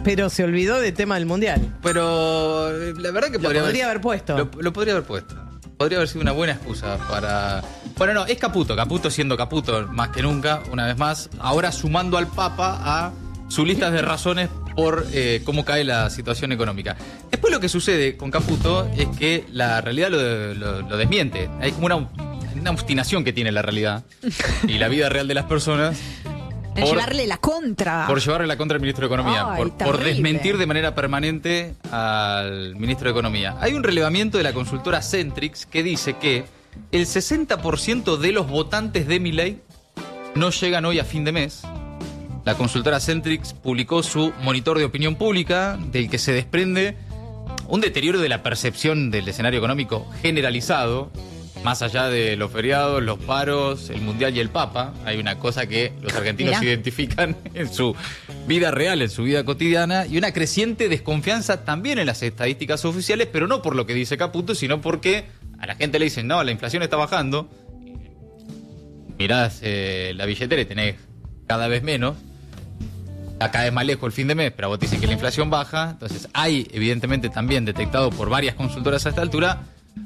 Pero se olvidó del tema del Mundial. Pero la verdad que podría haber puesto. Lo podría haber puesto. Podría haber sido una buena excusa para... Bueno, no, es Caputo. Caputo siendo Caputo más que nunca, una vez más. Ahora sumando al Papa a su lista de razones por cómo cae la situación económica. Después lo que sucede con Caputo es que la realidad lo desmiente. Hay como una obstinación que tiene la realidad y la vida real de las personas. En llevarle la contra. Por llevarle la contra al ministro de Economía. Ay, por desmentir de manera permanente al ministro de Economía. Hay un relevamiento de la consultora Centrix que dice que el 60% de los votantes de Milei no llegan hoy a fin de mes. La consultora Centrix publicó su monitor de opinión pública, del que se desprende un deterioro de la percepción del escenario económico generalizado. Más allá de los feriados, los paros, el Mundial y el Papa, hay una cosa que los argentinos identifican en su vida real, en su vida cotidiana, y una creciente desconfianza también en las estadísticas oficiales, pero no por lo que dice Caputo, sino porque a la gente le dicen, no, la inflación está bajando, mirás la billetera y tenés cada vez menos, está cada vez más lejos el fin de mes, pero a vos te dicen que la inflación baja, entonces hay evidentemente también detectado por varias consultoras a esta altura,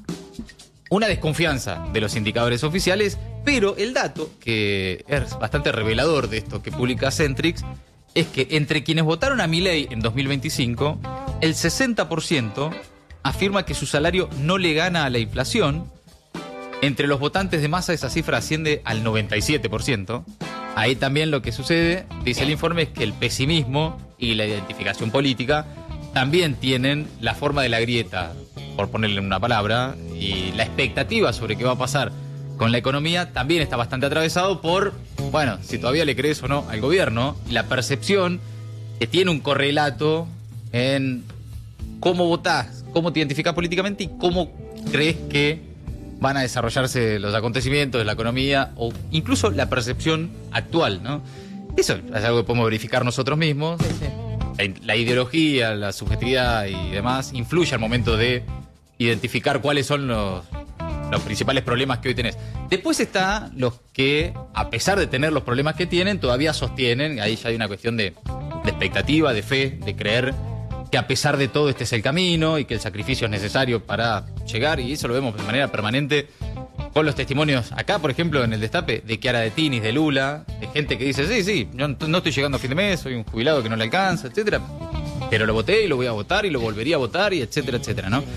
una desconfianza de los indicadores oficiales, pero el dato, que es bastante revelador de esto que publica Centrix, es que entre quienes votaron a Milei en 2025, el 60% afirma que su salario no le gana a la inflación. Entre los votantes de Massa esa cifra asciende al 97%. Ahí también lo que sucede, dice el informe, es que el pesimismo y la identificación política también tienen la forma de la grieta, por ponerle una palabra, y la expectativa sobre qué va a pasar con la economía también está bastante atravesado por, bueno, si todavía le crees o no al gobierno, y la percepción que tiene un correlato en cómo votás, cómo te identificás políticamente y cómo crees que van a desarrollarse los acontecimientos de la economía o incluso la percepción actual, ¿no? Eso es algo que podemos verificar nosotros mismos. Sí, sí. La ideología, la subjetividad y demás influye al momento de identificar cuáles son los principales problemas que hoy tenés. Después está los que, a pesar de tener los problemas que tienen, todavía sostienen, ahí ya hay una cuestión de expectativa, de fe, de creer que a pesar de todo este es el camino y que el sacrificio es necesario para llegar, y eso lo vemos de manera permanente con los testimonios acá, por ejemplo, en el Destape, de Chiara de Tinis, de Lula, de gente que dice, sí, yo no estoy llegando a fin de mes, soy un jubilado que no le alcanza, etcétera, pero lo voté y lo voy a votar y lo volvería a votar y etcétera, etcétera, ¿no?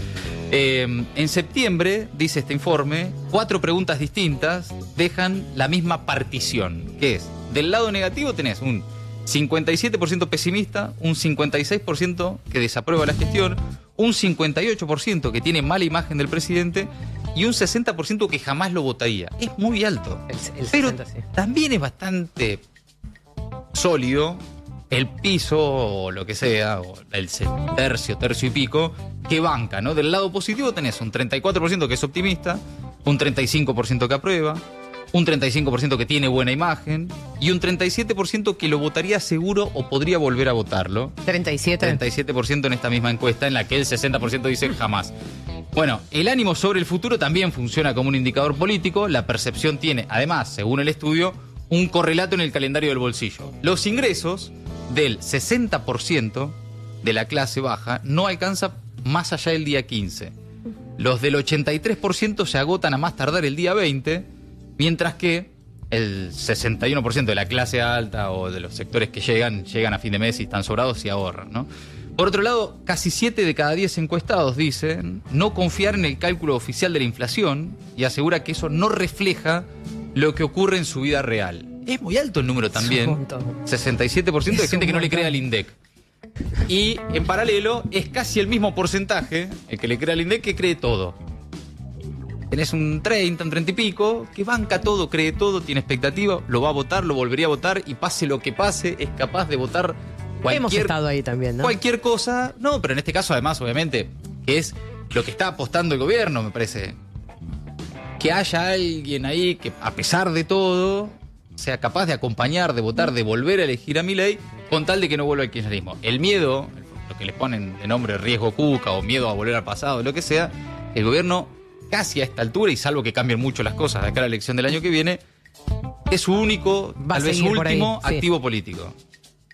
En septiembre, dice este informe, 4 preguntas distintas dejan la misma partición, que es, del lado negativo tenés un 57% pesimista, un 56% que desaprueba la gestión, un 58% que tiene mala imagen del presidente y un 60% que jamás lo votaría. Es muy alto. El 60, pero sí. también es bastante sólido el piso o lo que sea, o el tercio y pico, que banca, ¿no? Del lado positivo tenés un 34% que es optimista, un 35% que aprueba, un 35% que tiene buena imagen y un 37% que lo votaría seguro o podría volver a votarlo. 37% en esta misma encuesta, en la que el 60% dice jamás. Bueno, el ánimo sobre el futuro también funciona como un indicador político. La percepción tiene, además, según el estudio, un correlato en el calendario del bolsillo. Los ingresos del 60% de la clase baja no alcanza más allá del día 15. Los del 83% se agotan a más tardar el día 20, mientras que el 61% de la clase alta o de los sectores que llegan a fin de mes y están sobrados y ahorran, ¿no? Por otro lado, casi 7 de cada 10 encuestados dicen no confiar en el cálculo oficial de la inflación y asegura que eso no refleja lo que ocurre en su vida real. Es muy alto el número también. 67% de gente que no le cree al INDEC. Y en paralelo es casi el mismo porcentaje el que le cree al INDEC que cree todo. Tenés un 30 y pico, que banca todo, cree todo, tiene expectativa, lo va a votar, lo volvería a votar y pase lo que pase, es capaz de votar Hemos estado ahí también, ¿no? Cualquier cosa. No, pero en este caso además, obviamente, que es lo que está apostando el gobierno, me parece. Que haya alguien ahí que, a pesar de todo, sea capaz de acompañar, de votar, de volver a elegir a Milei, con tal de que no vuelva al kirchnerismo. El miedo, lo que les ponen de nombre riesgo Cuca o miedo a volver al pasado, lo que sea, el gobierno casi a esta altura, y salvo que cambien mucho las cosas de acá a la elección del año que viene, es su único, tal vez su último activo político.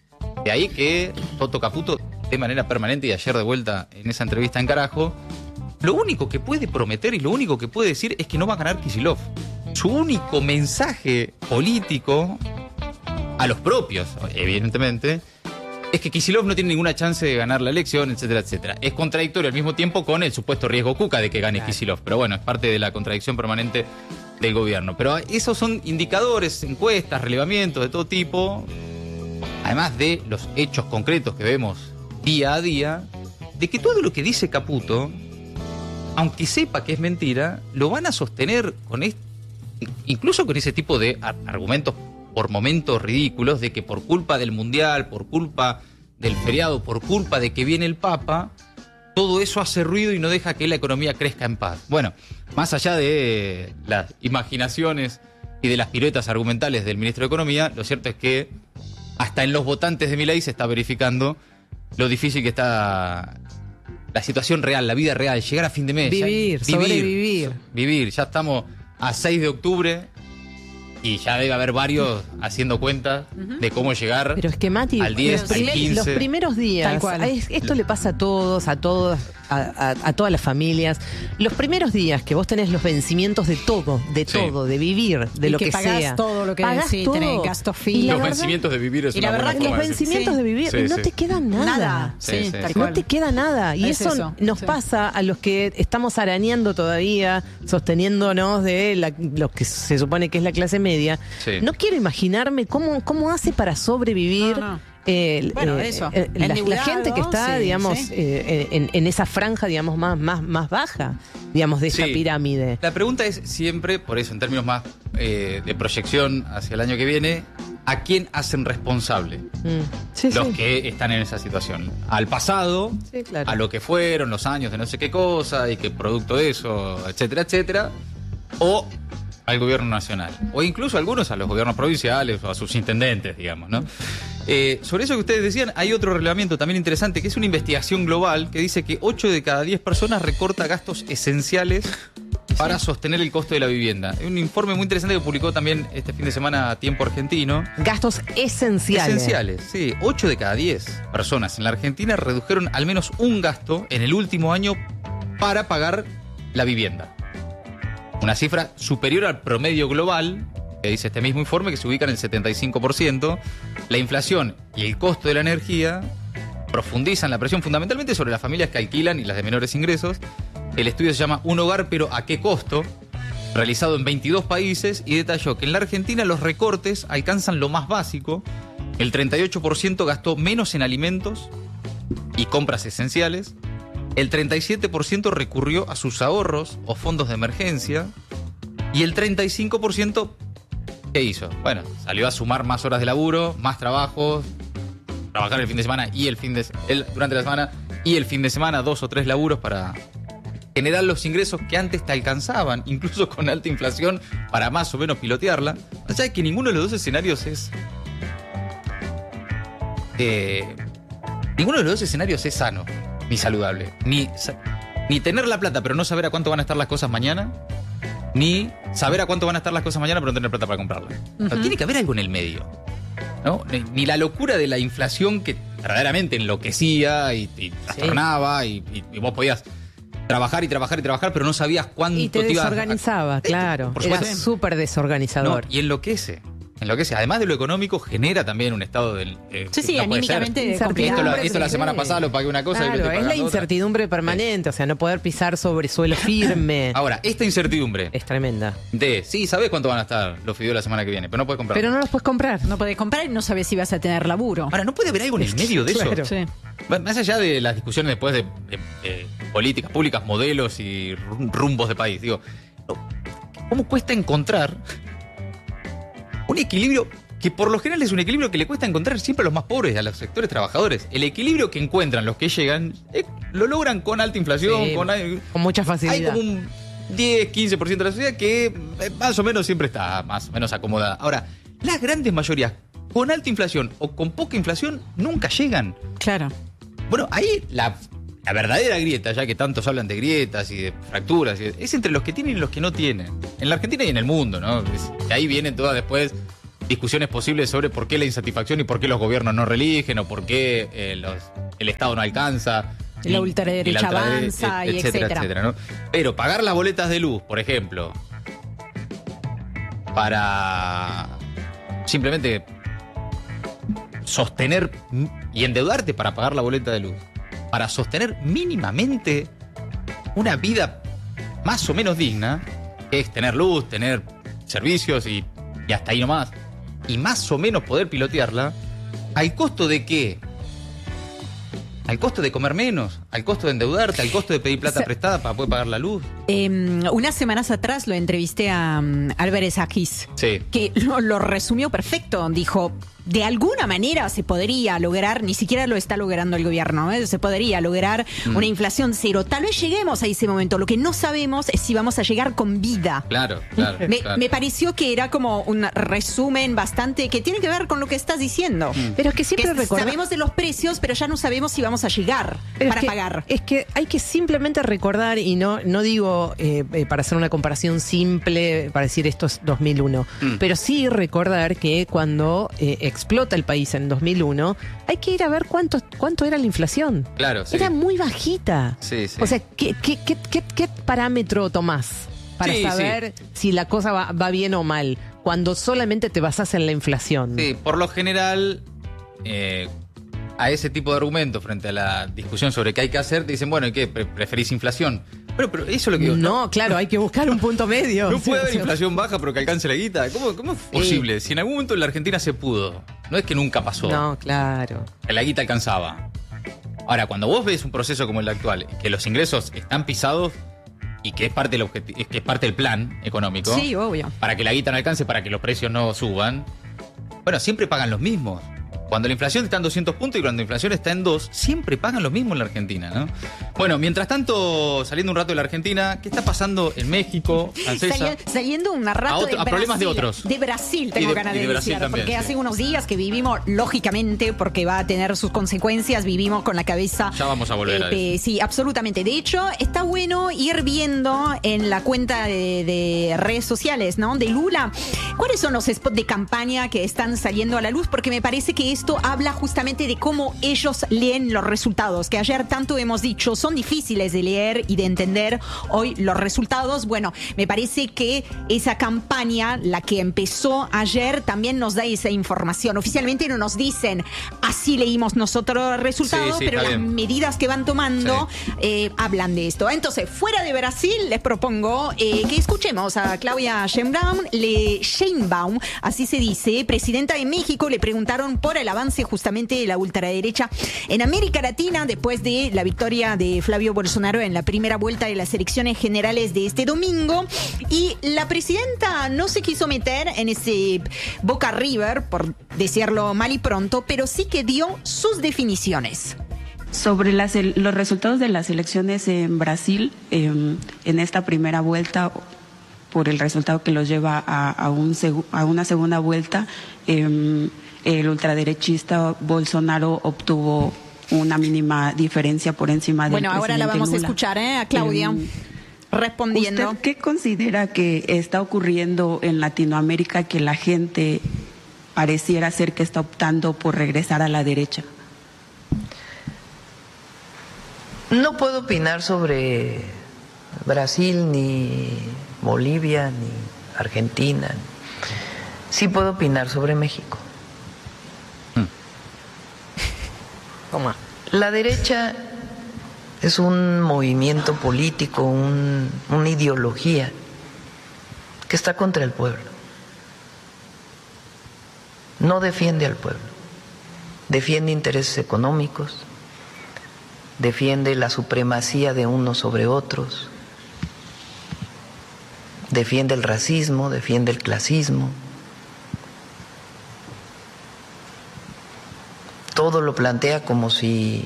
De ahí que Toto Caputo, de manera permanente y ayer de vuelta en esa entrevista en Carajo, lo único que puede prometer y lo único que puede decir es que no va a ganar Kicillof. Su único mensaje político a los propios, evidentemente, es que Kicillof no tiene ninguna chance de ganar la elección, etcétera, etcétera. Es contradictorio al mismo tiempo con el supuesto riesgo Cuca de que gane Kicillof. Pero bueno, es parte de la contradicción permanente del gobierno. Pero esos son indicadores, encuestas, relevamientos de todo tipo, además de los hechos concretos que vemos día a día, de que todo lo que dice Caputo, aunque sepa que es mentira, lo van a sostener con incluso con ese tipo de argumentos por momentos ridículos, de que por culpa del Mundial, por culpa del feriado, por culpa de que viene el Papa, todo eso hace ruido y no deja que la economía crezca en paz. Bueno, más allá de las imaginaciones y de las piruetas argumentales del ministro de Economía, lo cierto es que hasta en los votantes de Milei se está verificando lo difícil que está la situación real, la vida real, llegar a fin de mes. Sobrevivir. Vivir, ya estamos a 6 de octubre y ya debe haber varios haciendo cuentas de cómo llegar. Pero es que, Mati, al 10, al 15. Los primeros días, esto le pasa a todos, a todas las familias. Los primeros días que vos tenés los vencimientos de todo, de vivir, de lo que sea. Todo lo que tenés gastos fijos. Los vencimientos de vivir es una buena forma. Los vencimientos de vivir, no te queda nada. No te queda nada. Y eso nos pasa a los que estamos arañando todavía, sosteniéndonos de lo que se supone que es la clase media. No quiero imaginarme cómo hace para sobrevivir. La gente que está, digamos, en esa franja, digamos, más baja, digamos, de esa pirámide. La pregunta es siempre, por eso, en términos más de proyección hacia el año que viene, ¿a quién hacen responsable los que están en esa situación? ¿Al pasado? Claro. ¿A lo que fueron los años de no sé qué cosa y que producto de eso, etcétera, etcétera? ¿O al gobierno nacional? O incluso algunos a los gobiernos provinciales o a sus intendentes, digamos, ¿no? Sobre eso que ustedes decían, hay otro relevamiento también interesante, que es una investigación global que dice que 8 de cada 10 personas recorta gastos esenciales para sostener el costo de la vivienda. Es un informe muy interesante que publicó también este fin de semana Tiempo Argentino. Gastos esenciales. Esenciales, sí. 8 de cada 10 personas en la Argentina redujeron al menos un gasto en el último año para pagar la vivienda. Una cifra superior al promedio global, que dice este mismo informe, que se ubica en el 75%. La inflación y el costo de la energía profundizan la presión fundamentalmente sobre las familias que alquilan y las de menores ingresos. El estudio se llama Un hogar, pero ¿a qué costo?, realizado en 22 países, y detalló que en la Argentina los recortes alcanzan lo más básico. El 38% gastó menos en alimentos y compras esenciales. El 37% recurrió a sus ahorros o fondos de emergencia. Y el 35%, ¿qué hizo? Bueno, salió a sumar más horas de laburo, más trabajos, trabajar el fin de semana y durante la semana y el fin de semana, 2 o 3 laburos para generar los ingresos que antes te alcanzaban, incluso con alta inflación, para más o menos pilotearla. O sea, que ninguno de los dos escenarios es... ninguno de los dos escenarios es sano, ni saludable. Ni tener la plata pero no saber a cuánto van a estar las cosas mañana, ni saber a cuánto van a estar las cosas mañana pero no tener plata para comprarlas. Tiene que haber algo en el medio, ¿no? Ni la locura de la inflación que verdaderamente enloquecía y trastornaba y vos podías trabajar y trabajar y trabajar, pero no sabías cuánto y te desorganizaba, claro. Era súper desorganizador. No, y enloquece. Además de lo económico, genera también un estado del... anímicamente complicado. Esto la semana pasada lo pagué una cosa y es la incertidumbre permanente, o sea, no poder pisar sobre suelo firme. Ahora, esta incertidumbre es tremenda. ¿Sabés cuánto van a estar los fideos la semana que viene? Pero no puedes comprar. Pero no los puedes comprar. No podés comprar y no sabés si vas a tener laburo. Ahora, ¿no puede haber algo en el medio de claro. eso? Más allá de las discusiones después de políticas públicas, modelos y rumbos de país, digo, ¿cómo cuesta encontrar un equilibrio que por lo general es un equilibrio que le cuesta encontrar siempre a los más pobres, a los sectores trabajadores? El equilibrio que encuentran los que llegan lo logran con alta inflación, con mucha facilidad. Hay como un 10-15% de la sociedad que más o menos siempre está más o menos acomodada. Ahora, las grandes mayorías con alta inflación o con poca inflación nunca llegan. Claro. Bueno, ahí la verdadera grieta, ya que tantos hablan de grietas y de fracturas, es entre los que tienen y los que no tienen. En la Argentina y en el mundo, ¿no? De ahí vienen todas después discusiones posibles sobre por qué la insatisfacción y por qué los gobiernos no reeligen o por qué el Estado no alcanza. La ultraderecha avanza, y etcétera. ¿no? Pero pagar las boletas de luz, por ejemplo, para simplemente sostener y endeudarte para pagar la boleta de luz, para sostener mínimamente una vida más o menos digna, que es tener luz, tener servicios y hasta ahí nomás, y más o menos poder pilotearla, ¿al costo de qué? Al costo de comer menos, al costo de endeudarte, al costo de pedir plata prestada para poder pagar la luz. Unas semanas atrás lo entrevisté a Álvarez Agis, que lo resumió perfecto. Dijo, de alguna manera se podría lograr, ni siquiera lo está logrando el gobierno, se podría lograr una inflación cero. Tal vez lleguemos a ese momento. Lo que no sabemos es si vamos a llegar con vida. Claro. Me pareció que era como un resumen bastante que tiene que ver con lo que estás diciendo. Pero que siempre sabemos de los precios, pero ya no sabemos si vamos a llegar para pagar. Es que hay que simplemente recordar, y no digo para hacer una comparación simple, para decir esto es 2001, pero sí recordar que cuando explota el país en 2001, hay que ir a ver cuánto era la inflación. Claro, sí. Era muy bajita. Sí. O sea, ¿qué parámetro tomás para saber si la cosa va bien o mal? Cuando solamente te basás en la inflación. Sí, por lo general, a ese tipo de argumentos frente a la discusión sobre qué hay que hacer, te dicen, bueno, ¿y qué? ¿Preferís inflación? Pero eso es lo que digo. No, claro, hay que buscar un punto medio. No puede haber inflación baja pero que alcance la guita. ¿Cómo es posible? Si en algún momento en la Argentina se pudo, no es que nunca pasó. No, claro. Que la guita alcanzaba. Ahora, cuando vos ves un proceso como el actual, que los ingresos están pisados y que es parte del plan económico. Sí, obvio. Para que la guita no alcance, para que los precios no suban. Bueno, siempre pagan los mismos. Cuando la inflación está en 200 puntos y cuando la inflación está en 2, siempre pagan lo mismo en la Argentina, ¿no? Bueno, mientras tanto, saliendo un rato de la Argentina, ¿qué está pasando en México, Francesa? Saliendo un rato a problemas de otros. De Brasil, tengo ganas de decir, también, porque hace unos días que vivimos, lógicamente, porque va a tener sus consecuencias, vivimos con la cabeza... Ya vamos a volver a eso. Sí, absolutamente. De hecho, está bueno ir viendo en la cuenta de redes sociales, ¿no? De Lula, cuáles son los spots de campaña que están saliendo a la luz, porque me parece que esto habla justamente de cómo ellos leen los resultados, que ayer tanto hemos dicho, son difíciles de leer y de entender hoy los resultados. Bueno, me parece que esa campaña, la que empezó ayer, también nos da esa información. Oficialmente no nos dicen, así leímos nosotros los resultados, pero las medidas que van tomando hablan de esto. Entonces, fuera de Brasil, les propongo que escuchemos a Claudia Sheinbaum, así se dice, presidenta de México. Le preguntaron por el avance justamente de la ultraderecha en América Latina después de la victoria de Flavio Bolsonaro en la primera vuelta de las elecciones generales de este domingo, y la presidenta no se quiso meter en ese Boca River, por decirlo mal y pronto, pero sí que dio sus definiciones. Sobre los resultados de las elecciones en Brasil, en esta primera vuelta, por el resultado que los lleva a una segunda vuelta, el ultraderechista Bolsonaro obtuvo una mínima diferencia por encima del presidente Lula. Bueno, ahora la vamos a escuchar, a Claudia respondiendo. ¿Usted qué considera que está ocurriendo en Latinoamérica que la gente pareciera ser que está optando por regresar a la derecha? No puedo opinar sobre Brasil, ni Bolivia, ni Argentina. Sí puedo opinar sobre México. ¿Cómo? La derecha es un movimiento político, una ideología que está contra el pueblo. No defiende al pueblo, defiende intereses económicos, defiende la supremacía de unos sobre otros, defiende el racismo, defiende el clasismo. Todo lo plantea como si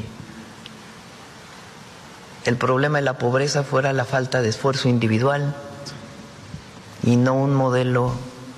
el problema de la pobreza fuera la falta de esfuerzo individual y no un modelo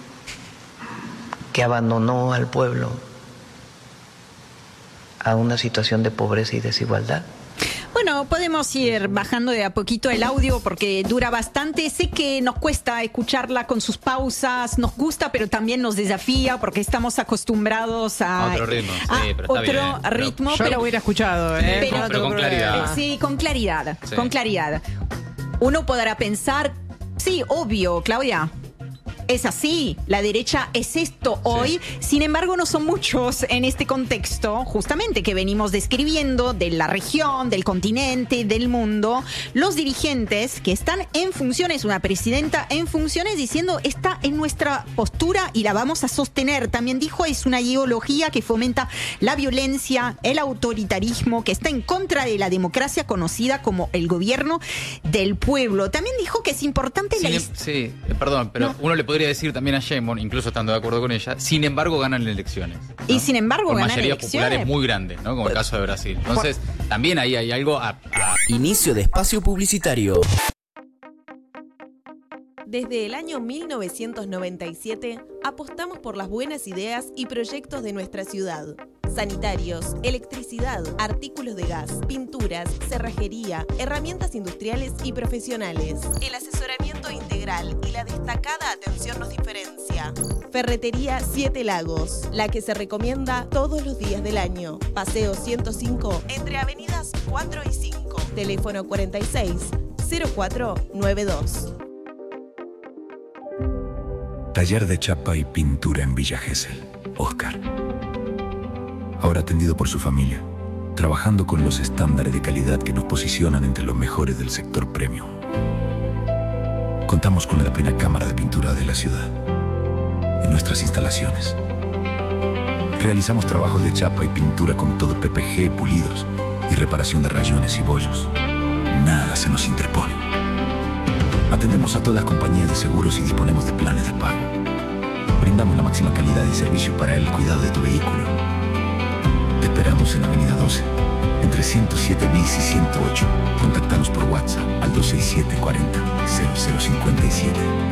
que abandonó al pueblo a una situación de pobreza y desigualdad. Bueno, Bueno, podemos ir bajando de a poquito el audio porque dura bastante. Sé que nos cuesta escucharla con sus pausas, nos gusta, pero también nos desafía porque estamos acostumbrados a otro ritmo. Sí, pero está otro bien. ritmo. Yo lo hubiera escuchado, pero con claridad. Sí, con claridad, Sí. con claridad. Uno podrá pensar, sí, obvio, Claudia. Es así, la derecha es esto hoy. Sin embargo, no son muchos en este contexto, justamente que venimos describiendo de la región, del continente, del mundo, los dirigentes que están en funciones, una presidenta en funciones diciendo está en nuestra postura y la vamos a sostener. También dijo es una ideología que fomenta la violencia, el autoritarismo, que está en contra de la democracia conocida como el gobierno del pueblo. También dijo que es importante perdón, pero uno le podría decir también a Sheinbaum, incluso estando de acuerdo con ella, sin embargo ganan elecciones, ¿no? Y sin embargo con ganan mayorías elecciones populares muy grandes, ¿no? Como el caso de Brasil. Entonces, también ahí hay algo Inicio de espacio publicitario. Desde el año 1997 apostamos por las buenas ideas y proyectos de nuestra ciudad. Sanitarios, electricidad, artículos de gas, pinturas, cerrajería, herramientas industriales y profesionales. El asesoramiento integral y la destacada atención nos diferencia. Ferretería Siete Lagos, la que se recomienda todos los días del año. Paseo 105, entre avenidas 4 y 5. Teléfono 46 0492. Taller de chapa y pintura en Villa Gesell. Oscar. Ahora atendido por su familia, trabajando con los estándares de calidad que nos posicionan entre los mejores del sector premium. Contamos con la primera cámara de pintura de la ciudad. En nuestras instalaciones realizamos trabajos de chapa y pintura con todo PPG, pulidos y reparación de rayones y bollos. Nada se nos interpone. Atendemos a todas las compañías de seguros y disponemos de planes de pago. Brindamos la máxima calidad y servicio para el cuidado de tu vehículo. Te esperamos en la Avenida 12, entre 107 bis y 108. Contáctanos por WhatsApp al 267 40 0057.